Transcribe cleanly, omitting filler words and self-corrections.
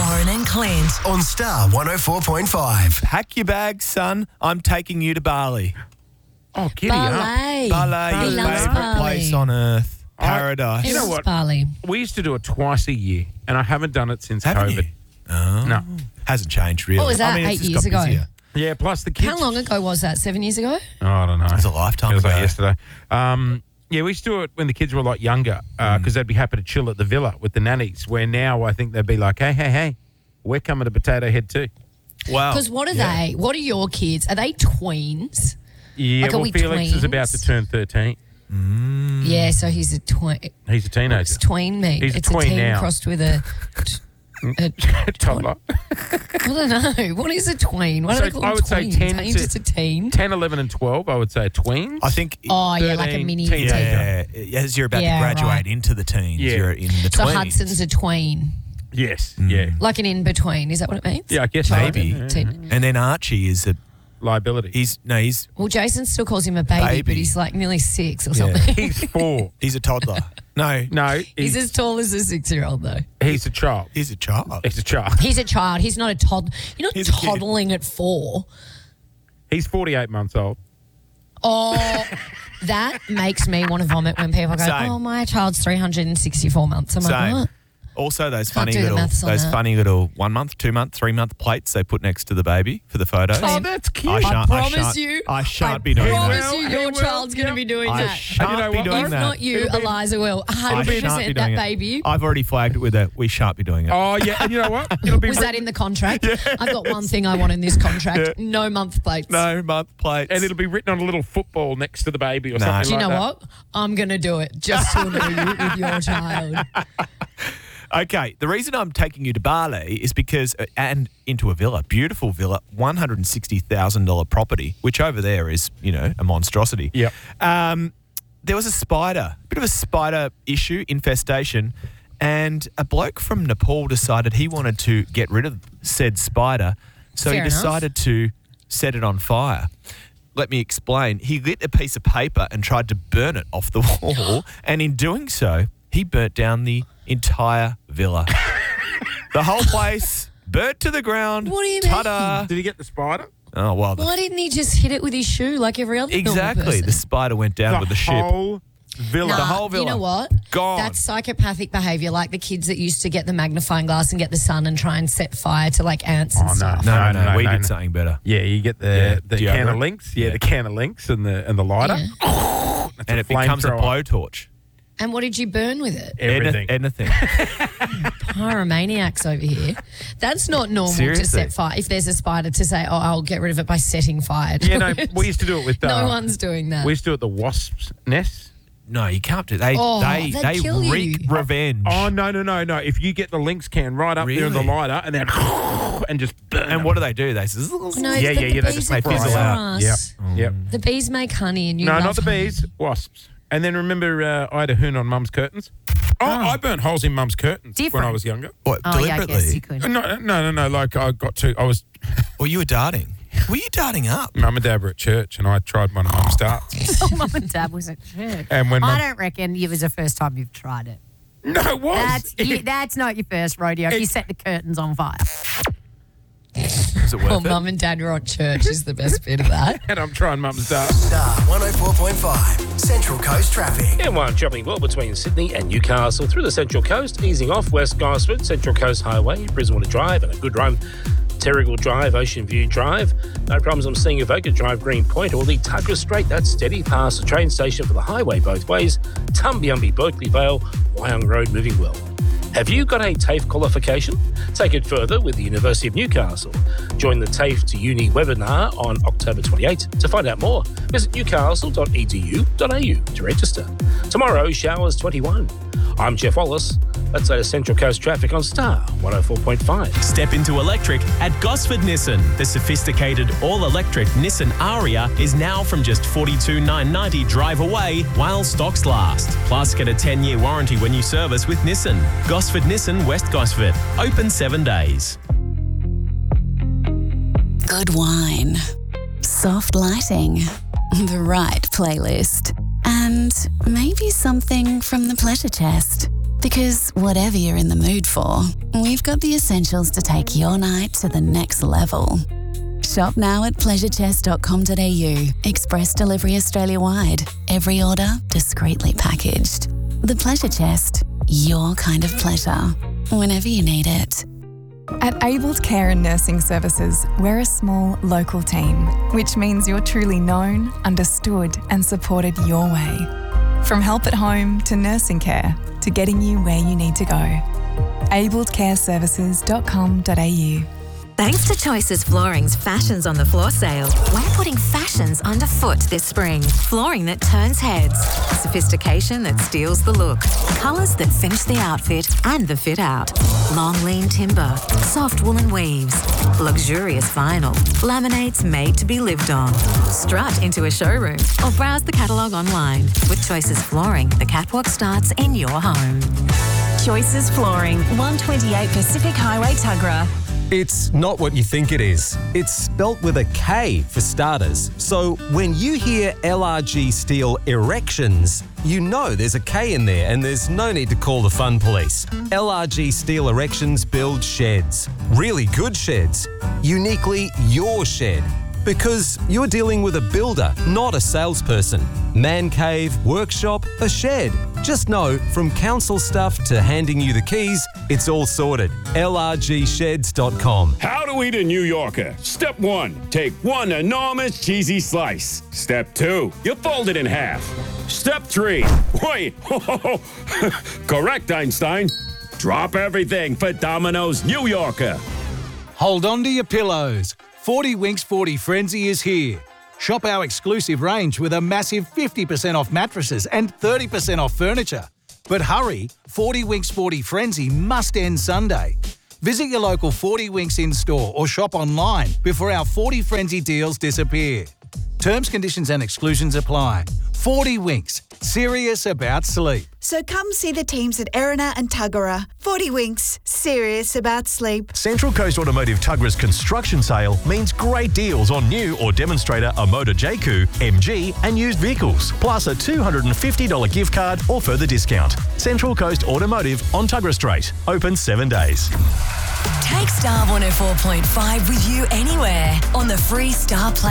Lauren and Clint. On Star 104.5. Pack your bags, son. I'm taking you to Bali. Oh, giddy up. Bali, He your loves favourite Bali. place on earth. Paradise. You know what? Bali. We used to do it twice a year, and I haven't done it since Haven't COVID. you? Oh. No. Hasn't changed, really. What was that, I mean, it's 8 just years got ago? busier. Yeah, plus the kids. How long ago was that? 7 years ago? Oh, I don't know. It was a lifetime Feels like ago. yesterday. Yeah, we used to do it when the kids were a lot younger because they'd be happy to chill at the villa with the nannies, where now I think they'd be like, hey, we're coming to Potato Head too. Wow. Because what are they? What are your kids? Are they tweens? Yeah, Like, are well, we Felix is about tweens? to turn 13. Yeah, so he's a tween. He's a teenager. What's tween mean? He's a It's tween a teen now. crossed with a Toddler. I don't know. What is a tween? What So do they call I would say tweens? 10 Are you to- just a teen? 10, 11 and 12, I would say tweens. I think... Oh, yeah, like a 13, mini teenager. teen. Yeah, as you're about Yeah, to graduate right. into the teens, Yeah. you're in the So 20s. Hudson's a tween. Yes, yeah. Like an in-between. Is that what it means? Yeah, I guess so. Maybe. Yeah. Teen. And then Archie is a... Liability. He's Well, Jason still calls him a baby, Baby. but he's like nearly 6 or Yeah. something. He's 4. He's a toddler. No, No, He's as tall as a 6-year-old, though. he's a child. he's a child. He's a child. He's a child. He's not a toddler. You're not He's a kid. toddling at 4. He's 48 months old. Oh, that makes me want to vomit when people go, Same. oh, my child's 364 months. I'm like, Same. what? Also, those Can't funny do the little, maths on those that. funny little 1 month, 2 month, 3 month plates they put next to the baby for the photos. Oh, that's cute. I promise you. I shan't be doing promise that. you He your will, child's going to yep. be doing I that. shan't And you know be what? doing If that. not you, It'll be- Eliza will. I shan't be 100% doing that it. baby. I've already flagged it with a. We shan't be doing it. Oh, yeah. And you know what? It'll be Was that in the contract? I've got one thing I want in this contract. No month plates. No month plates. And it'll be written on a little football next to the baby or No. something Do you like know that. what? I'm going to do it just to annoy you with your child. Okay, the reason I'm taking you to Bali is because, and into a villa, beautiful villa, $160,000 property, which over there is, a monstrosity. Yep. There was a bit of a spider issue, infestation, and a bloke from Nepal decided he wanted to get rid of said spider, so Fair he enough. decided to set it on fire. Let me explain. He lit a piece of paper and tried to burn it off the wall, and in doing so, he burnt down the entire villa. The whole place burnt to the ground. What do you Ta-da. Did he get the spider? Oh, well, Why didn't he just hit it with his shoe like every other normal exactly. person? The spider went down with the ship. whole villa. Nah, the whole villa. You know what? Gone. That's psychopathic behaviour, like the kids that used to get the magnifying glass and get the sun and try and set fire to like ants and Oh, no. stuff. No, we no. did something better. Yeah, you get Yeah, the can of deodorant. Lynx. Yeah, Yeah. the can of Lynx and the lighter. Yeah. That's And it becomes a flamethrower. blowtorch. And what did you burn with it? Everything. Anything. Pyromaniacs over here. That's not normal to Seriously. set fire. If there's a spider, to say, oh, I'll get rid of it by setting fire to Yeah, no, it. we used to do it with... No one's doing that. We used to do it at the wasps' nests. No, you can't do that. Oh, They they'd kill wreak you. revenge. Oh, no. If you get the Lynx can right up there in the Really? lighter and then... and just burn And what do they do? They say, No, Yeah, it's yeah, the they bees just that fizzle kill out. us. Yep. The bees make honey and you No, love not the honey. bees, wasps. And then remember I had a hoon on Mum's curtains? Oh, I burnt holes in Mum's curtains when I Different. was younger. what, Oh, yeah, I deliberately? guess you could. No. Like I was... Or you were darting. Were you darting up? Mum and Dad were at church and I tried one of Mum's darts. Oh, Mum and Dad was at church. And when I Mum... don't reckon it was the first time you've tried it. No, it was. That's not your first rodeo. If you set the curtains on fire. Was it worth Well, it? Mum and Dad were at church is the best bit of that. And I'm trying Mum's darts. Star 104.5. Central Coast Traffic. M1 travelling well between Sydney and Newcastle through the Central Coast, easing off West Gosford, Central Coast Highway, Brisbane Drive, and a good run. Terrigal Drive, Ocean View Drive. No problems I'm seeing Avoca Drive, Green Point, or the Tugger Strait. That's steady past the train station for the highway both ways. Tumbiumbi, Berkeley Vale, Wyong Road moving well. Have you got a TAFE qualification? Take it further with the University of Newcastle. Join the TAFE to Uni webinar on October 28. To find out more, visit newcastle.edu.au to register. Tomorrow, showers 21. I'm Jeff Wallace. Let's say Central Coast traffic on Star 104.5. Step into electric at Gosford Nissan. The sophisticated all-electric Nissan Aria is now from just $42,990 drive away while stocks last. Plus, get a 10-year warranty when you service with Nissan. Gosford Nissan, West Gosford. Open 7 days. Good wine, soft lighting, the right playlist, and maybe something from the pleasure chest. Because whatever you're in the mood for, we've got the essentials to take your night to the next level. Shop now at pleasurechest.com.au. Express delivery Australia-wide. Every order discreetly packaged. The Pleasure Chest, your kind of pleasure, whenever you need it. At Abled Care and Nursing Services, we're a small local team, which means you're truly known, understood and supported your way. From help at home to nursing care to getting you where you need to go. abledcareservices.com.au. Thanks to Choices Flooring's Fashions on the Floor sale, we're putting fashions underfoot this spring. Flooring that turns heads, sophistication that steals the look, colours that finish the outfit and the fit out. Long lean timber, soft woolen weaves, luxurious vinyl, laminates made to be lived on. Strut into a showroom or browse the catalogue online. With Choices Flooring, the catwalk starts in your home. Choices Flooring, 128 Pacific Highway, Tuggerah. It's not what you think it is. It's spelt with a K for starters. So when you hear LRG Steel Erections, you know there's a K in there and there's no need to call the fun police. LRG Steel Erections build sheds. Really good sheds. Uniquely your shed. Because you're dealing with a builder, not a salesperson. Man cave, workshop, a shed. Just know, from council stuff to handing you the keys, it's all sorted. LRGsheds.com. How to eat a New Yorker. Step 1, take one enormous cheesy slice. Step 2, you fold it in half. Step 3, wait, correct, Einstein. Drop everything for Domino's New Yorker. Hold on to your pillows. 40 Winks 40 Frenzy is here. Shop our exclusive range with a massive 50% off mattresses and 30% off furniture. But hurry, 40 Winks 40 Frenzy must end Sunday. Visit your local 40 Winks in-store or shop online before our 40 Frenzy deals disappear. Terms, conditions and exclusions apply. 40 Winks, serious about sleep. So come see the teams at Erina and Tuggerah. 40 Winks, serious about sleep. Central Coast Automotive Tuggerah's construction sale means great deals on new or demonstrator Omoda JQ, MG and used vehicles, plus a $250 gift card or further discount. Central Coast Automotive on Tuggerah Street, open 7 days. Take Star 104.5 with you anywhere on the free Star Play